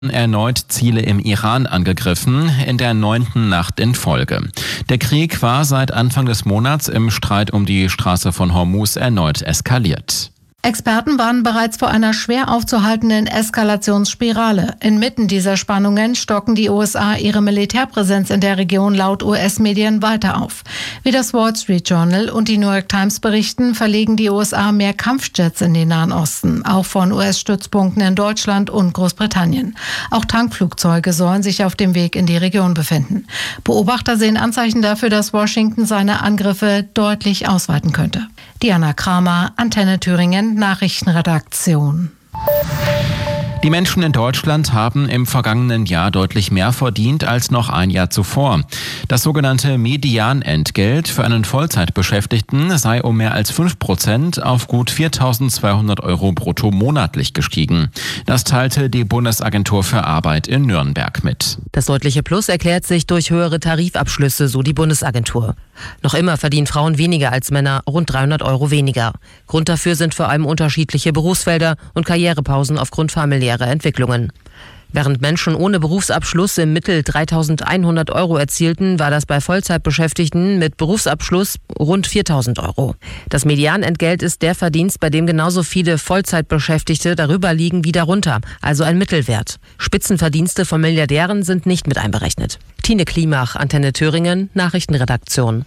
Erneut Ziele im Iran angegriffen, in der 9. Nacht in Folge. Der Krieg war seit Anfang des Monats im Streit um die Straße von Hormuz erneut eskaliert. Experten warnen bereits vor einer schwer aufzuhaltenden Eskalationsspirale. Inmitten dieser Spannungen stocken die USA ihre Militärpräsenz in der Region laut US-Medien weiter auf. Wie das Wall Street Journal und die New York Times berichten, verlegen die USA mehr Kampfjets in den Nahen Osten, auch von US-Stützpunkten in Deutschland und Großbritannien. Auch Tankflugzeuge sollen sich auf dem Weg in die Region befinden. Beobachter sehen Anzeichen dafür, dass Washington seine Angriffe deutlich ausweiten könnte. Diana Kramer, Antenne Thüringen, Nachrichtenredaktion. Die Menschen in Deutschland haben im vergangenen Jahr deutlich mehr verdient als noch ein Jahr zuvor. Das sogenannte Medianentgelt für einen Vollzeitbeschäftigten sei um mehr als 5% auf gut 4.200 € brutto monatlich gestiegen. Das teilte die Bundesagentur für Arbeit in Nürnberg mit. Das deutliche Plus erklärt sich durch höhere Tarifabschlüsse, so die Bundesagentur. Noch immer verdienen Frauen weniger als Männer, rund 300 € weniger. Grund dafür sind vor allem unterschiedliche Berufsfelder und Karrierepausen aufgrund familiärer Entwicklungen. Während Menschen ohne Berufsabschluss im Mittel 3.100 € erzielten, war das bei Vollzeitbeschäftigten mit Berufsabschluss rund 4.000 €. Das Medianentgelt ist der Verdienst, bei dem genauso viele Vollzeitbeschäftigte darüber liegen wie darunter, also ein Mittelwert. Spitzenverdienste von Milliardären sind nicht mit einberechnet. Tine Klimach, Antenne Thüringen, Nachrichtenredaktion.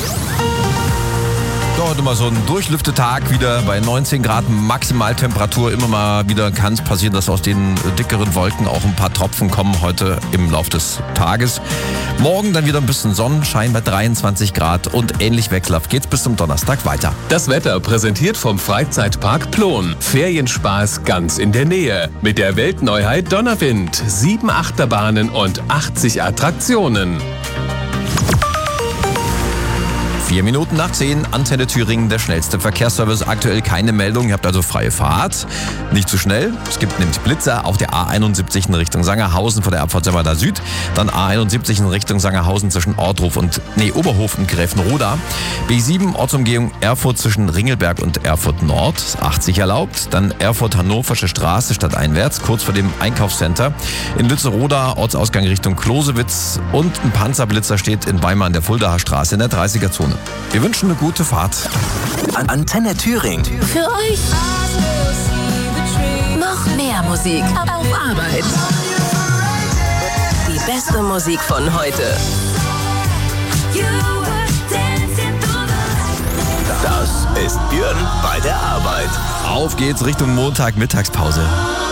Heute mal so ein Durchlüftetag wieder bei 19 Grad Maximaltemperatur. Immer mal wieder kann es passieren, dass aus den dickeren Wolken auch ein paar Tropfen kommen heute im Laufe des Tages. Morgen dann wieder ein bisschen Sonnenschein bei 23 Grad und ähnlich wechselhaft geht's bis zum Donnerstag weiter. Das Wetter präsentiert vom Freizeitpark Plon. Ferienspaß ganz in der Nähe. Mit der Weltneuheit Donnerwind. 7 Achterbahnen und 80 Attraktionen. 4 Minuten nach 10, Antenne Thüringen, der schnellste Verkehrsservice. Aktuell keine Meldung, ihr habt also freie Fahrt. Nicht zu schnell, es gibt nämlich Blitzer auf der A71 in Richtung Sangerhausen vor der Abfahrt Semmada Süd. Dann A71 in Richtung Sangerhausen zwischen Oberhof und Gräfenroda. B7 Ortsumgehung Erfurt zwischen Ringelberg und Erfurt Nord, 80 erlaubt. Dann Erfurt-Hannoversche Straße stadteinwärts, kurz vor dem Einkaufscenter. In Lützeroda Ortsausgang Richtung Klosewitz und ein Panzerblitzer steht in Weimar an der Fuldaer Straße in der 30er-Zone. Wir wünschen eine gute Fahrt. Antenne Thüringen. Für euch noch mehr Musik auf Arbeit. Die beste Musik von heute. Das ist Björn bei der Arbeit. Auf geht's Richtung Montag-Mittagspause.